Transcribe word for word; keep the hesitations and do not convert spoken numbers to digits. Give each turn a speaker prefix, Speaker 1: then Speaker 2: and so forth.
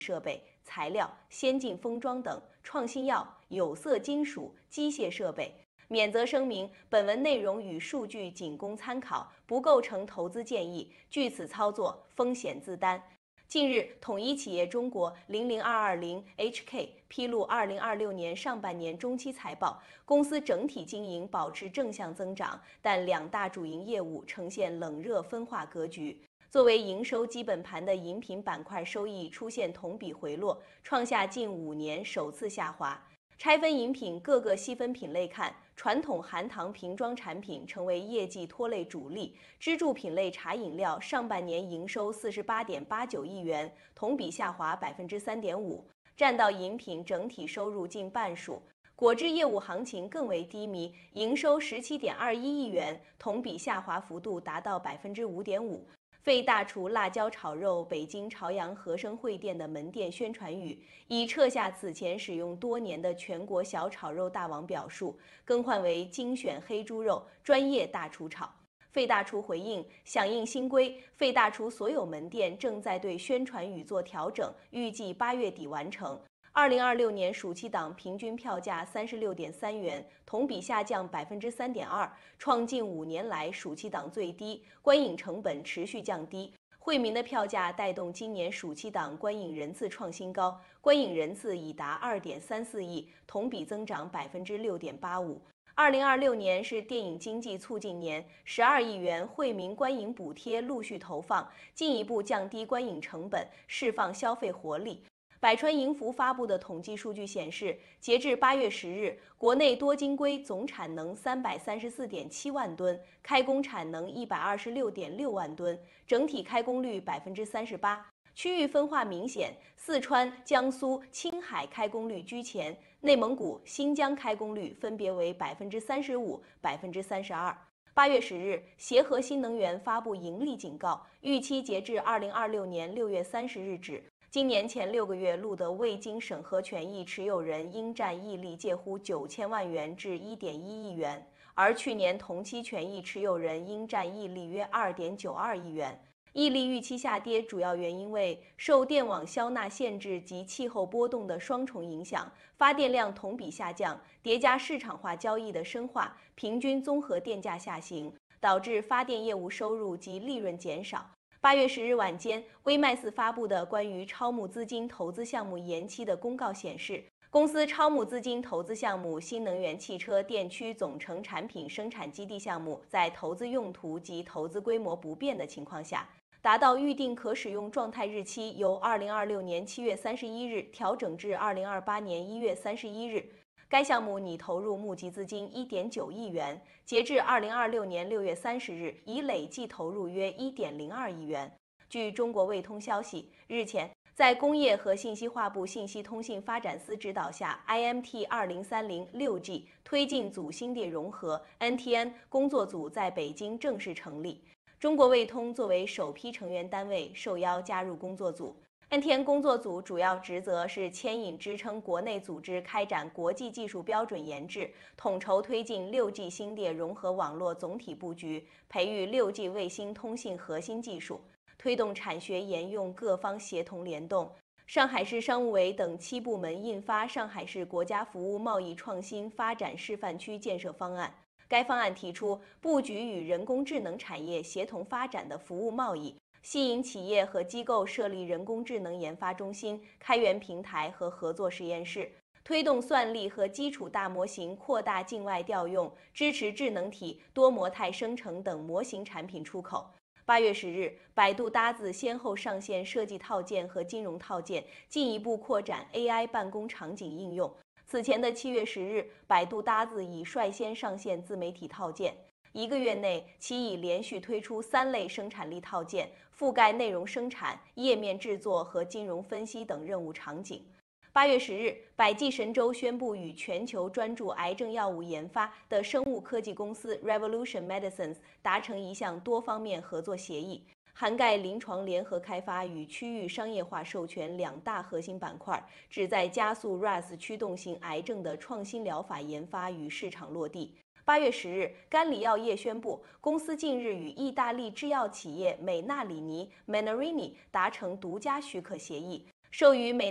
Speaker 1: 设备、材料、先进封装等，创新药、有色金属、机械设备。免责声明：本文内容与数据仅供参考，不构成投资建议，据此操作风险自担。近日，统一企业中国零零二二零 H K 披露二零二六年上半年中期财报，公司整体经营保持正向增长，但两大主营业务呈现冷热分化格局。作为营收基本盘的饮品板块收益出现同比回落，创下近五年首次下滑。拆分饮品各个细分品类看，传统含糖瓶装产品成为业绩拖累主力，支柱品类茶饮料上半年营收四十八点八九亿元，同比下滑百分之三点五，占到饮品整体收入近半数。果汁业务行情更为低迷，营收十七点二一亿元，同比下滑幅度达到百分之五点五。费大厨辣椒炒肉北京朝阳和生汇店的门店宣传语，已撤下此前使用多年的全国小炒肉大王表述，更换为精选黑猪肉专业大厨炒。费大厨回应，响应新规，费大厨所有门店正在对宣传语做调整，预计八月底完成。二零二六年暑期档平均票价三十六点三元，同比下降百分之三点二，创近五年来暑期档最低。观影成本持续降低，惠民的票价带动今年暑期档观影人次创新高，观影人次已达二点三四亿，同比增长百分之六点八五。二零二六年是电影经济促进年，十二亿元惠民观影补贴陆续投放，进一步降低观影成本，释放消费活力。百川银服发布的统计数据显示，截至八月十日，国内多晶硅总产能三百三十四点七万吨，开工产能一百二十六点六万吨，整体开工率百分之三十八。区域分化明显，四川、江苏、青海开工率居前，内蒙古、新疆开工率分别为百分之三十五、百分之三十二。八月十日，协和新能源发布盈利警告，预期截至二零二六年六月三十日止。今年前六个月录得未经审核权益持有人应占溢利介乎九千万元至一点一亿元，而去年同期权益持有人应占溢利约二点九二亿元。溢利预期下跌，主要原因为受电网消纳限制及气候波动的双重影响，发电量同比下降，叠加市场化交易的深化，平均综合电价下行，导致发电业务收入及利润减少。八月十日晚间，微麦斯发布的关于超募资金投资项目延期的公告显示，公司超募资金投资项目新能源汽车电驱总成产品生产基地项目，在投资用途及投资规模不变的情况下，达到预定可使用状态日期由二零二六年七月三十一日调整至二零二八年一月三十一日。该项目拟投入募集资金一点九亿元，截至二零二六年六月三十日，已累计投入约一点零二亿元。据中国卫通消息，日前，在工业和信息化部信息通信发展司指导下 ，I M T 二零三零 六 G 推进组星地融合 N T N 工作组在北京正式成立。中国卫通作为首批成员单位，受邀加入工作组。N T N 工作组主要职责是牵引支撑国内组织开展国际技术标准研制，统筹推进 六 G 星地融合网络总体布局，培育 六 G 卫星通信核心技术，推动产学研用各方协同联动。上海市商务委等七部门印发《上海市国家服务贸易创新发展示范区建设方案》。该方案提出布局与人工智能产业协同发展的服务贸易，吸引企业和机构设立人工智能研发中心、开源平台和合作实验室，推动算力和基础大模型扩大境外调用，支持智能体、多模态生成等模型产品出口。八月十日，百度搭子先后上线设计套件和金融套件，进一步扩展 A I 办公场景应用。此前的七月十日，百度搭子已率先上线自媒体套件。一个月内，其已连续推出三类生产力套件，覆盖内容生产、页面制作和金融分析等任务场景。八月十日，百济神州宣布与全球专注癌症药物研发的生物科技公司 Revolution Medicines 达成一项多方面合作协议，涵盖临床联合开发与区域商业化授权两大核心板块，旨在加速 R A S 驱动性癌症的创新疗法研发与市场落地。八月十日，甘李药业宣布，公司近日与意大利制药企业美纳里尼 Menarini 达成独家许可协议， 授予美